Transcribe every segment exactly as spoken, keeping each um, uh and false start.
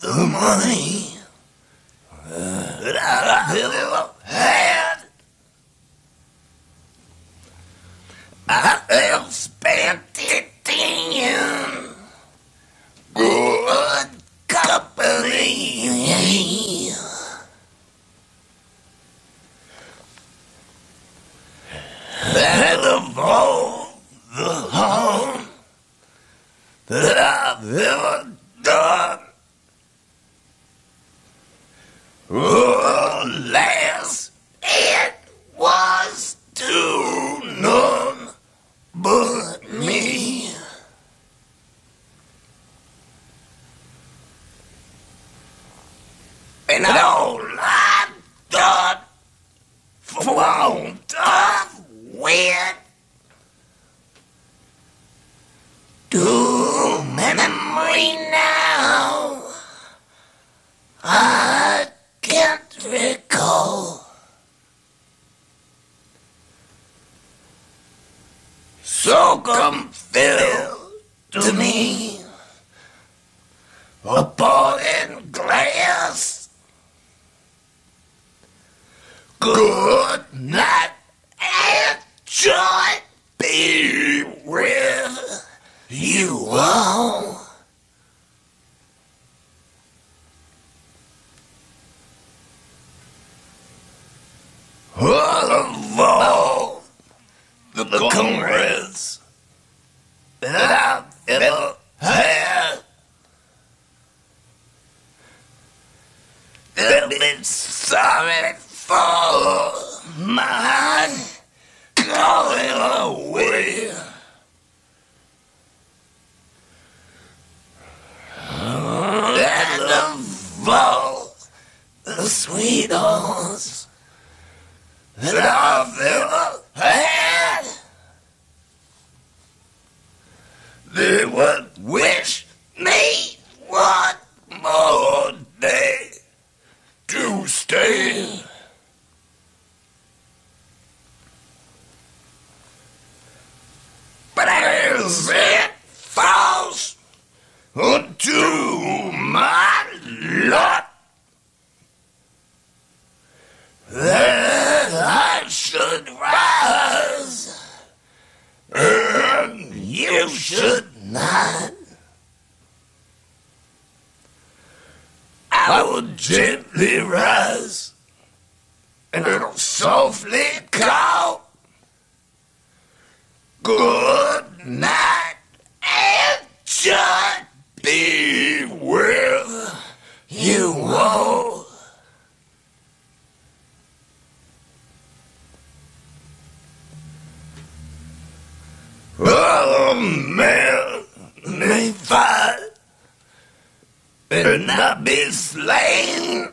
the money that I've ever had. I have spent it in good company. And of all the harm that I've ever done, oh, alas, it was to none but me. And all I've done for want of wit to memory now, I can't recall. So come fill to me a parting glass. Good night and joy be with you all. All of all the comrades that I've ever had, they've been sorry for mine going away. And of all the sweethearts that I've ever had, they would wish me one more day to stay. But as it falls unto my lot that I should rise and you should not, I will gently rise and it'll softly call good night and joy be with you all. Oh man, may fight and not be slain.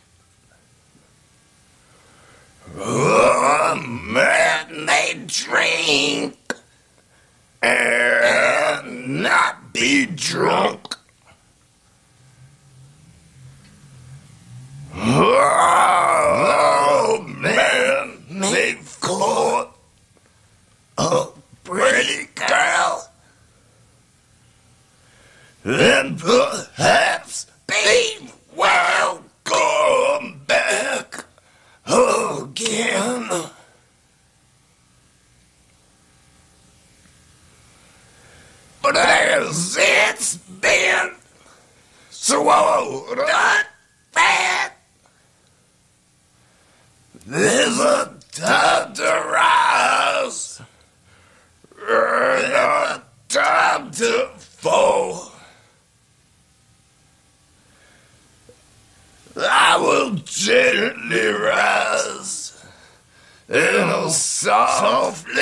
Oh man, may drink and not be drunk. Oh man, may court a pretty girl and perhaps be welcome back again. But as it's been swallowed up fat, there's a time to rise and a time to fall. I will gently rise and I'll softly